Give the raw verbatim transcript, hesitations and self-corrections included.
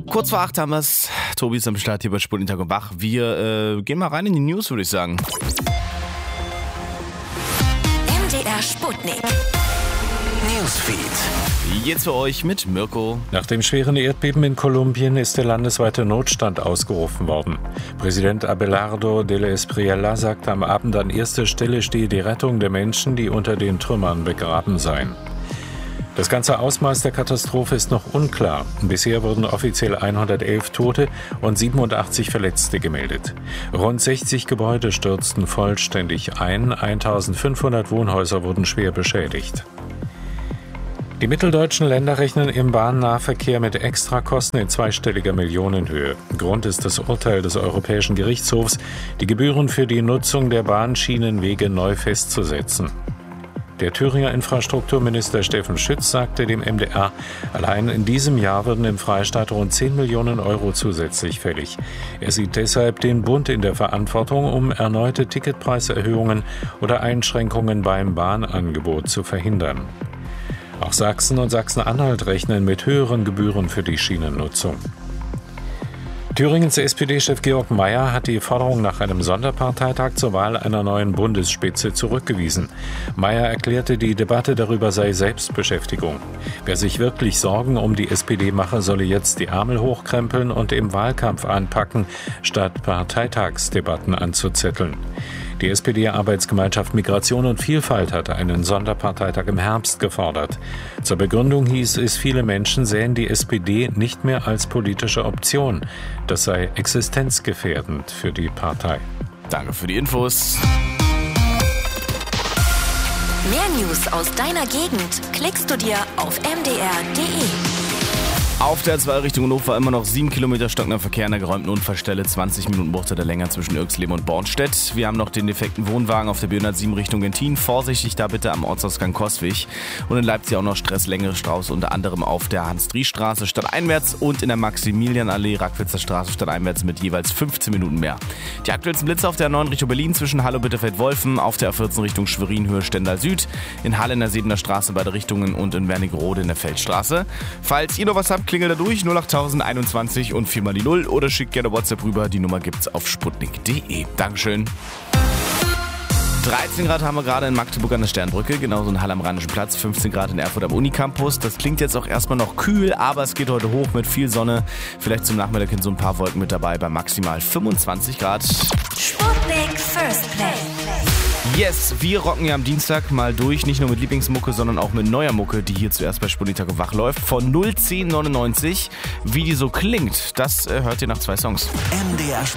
Kurz vor acht haben wir es. Tobi ist am Start hier bei Sputnik Tag und Wach. Wir äh, gehen mal rein in die News, würde ich sagen. M D R Sputnik Newsfeed. Jetzt für euch mit Mirko. Nach dem schweren Erdbeben in Kolumbien ist der landesweite Notstand ausgerufen worden. Präsident Abelardo de la Espriella sagte am Abend, an erster Stelle stehe die Rettung der Menschen, die unter den Trümmern begraben seien. Das ganze Ausmaß der Katastrophe ist noch unklar. Bisher wurden offiziell hundertelf Tote und siebenundachtzig Verletzte gemeldet. Rund sechzig Gebäude stürzten vollständig ein, eintausendfünfhundert Wohnhäuser wurden schwer beschädigt. Die mitteldeutschen Länder rechnen im Bahnnahverkehr mit Extrakosten in zweistelliger Millionenhöhe. Grund ist das Urteil des Europäischen Gerichtshofs, die Gebühren für die Nutzung der Bahnschienenwege neu festzusetzen. Der Thüringer Infrastrukturminister Steffen Schütz sagte dem M D R, allein in diesem Jahr würden im Freistaat rund zehn Millionen Euro zusätzlich fällig. Er sieht deshalb den Bund in der Verantwortung, um erneute Ticketpreiserhöhungen oder Einschränkungen beim Bahnangebot zu verhindern. Auch Sachsen und Sachsen-Anhalt rechnen mit höheren Gebühren für die Schienennutzung. Thüringens S P D-Chef Georg Mayer hat die Forderung nach einem Sonderparteitag zur Wahl einer neuen Bundesspitze zurückgewiesen. Mayer erklärte, die Debatte darüber sei Selbstbeschäftigung. Wer sich wirklich Sorgen um die S P D mache, solle jetzt die Ärmel hochkrempeln und im Wahlkampf anpacken, statt Parteitagsdebatten anzuzetteln. Die S P D-Arbeitsgemeinschaft Migration und Vielfalt hatte einen Sonderparteitag im Herbst gefordert. Zur Begründung hieß es, viele Menschen sähen die S P D nicht mehr als politische Option. Das sei existenzgefährdend für die Partei. Danke für die Infos. Mehr News aus deiner Gegend klickst du dir auf m d r punkt d e. Auf der zwei Richtung Hannover immer noch sieben Kilometer stockender Verkehr in der geräumten Unfallstelle, zwanzig Minuten Bruchteil der Länge zwischen Irxleben und Bornstedt. Wir haben noch den defekten Wohnwagen auf der B hundertsieben Richtung Gentin. Vorsichtig da bitte am Ortsausgang Coswig. Und in Leipzig auch noch Stress, längere Straße, unter anderem auf der Hans-Dries-Straße stadteinwärts und in der Maximilianallee Rackwitzer Straße stadteinwärts mit jeweils fünfzehn Minuten mehr. Die aktuellsten Blitze auf der neun Richtung Berlin zwischen Halle und Bitterfeld-Wolfen, auf der A vierzehn Richtung Schwerin, Höhe Stendal Süd, in Halle in der Sedener Straße beide Richtungen und in Wernigerode in der Feldstraße. Falls ihr noch was habt, klingelt da durch null acht null null einundzwanzig und vier mal die null oder schickt gerne WhatsApp rüber. Die Nummer gibt's auf sputnik punkt d e. Dankeschön. dreizehn Grad haben wir gerade in Magdeburg an der Sternbrücke, genauso in Halle am Rheinischen Platz, fünfzehn Grad in Erfurt am Unicampus. Das klingt jetzt auch erstmal noch kühl, aber es geht heute hoch mit viel Sonne. Vielleicht zum Nachmittag sind so ein paar Wolken mit dabei bei maximal fünfundzwanzig Grad. Sputnik First Play. Yes, wir rocken ja am Dienstag mal durch, nicht nur mit Lieblingsmucke, sondern auch mit neuer Mucke, die hier zuerst bei Sputnik Tag und Wach läuft, von null zehn neunundneunzig. Wie die so klingt, das äh, hört ihr nach zwei Songs. M D R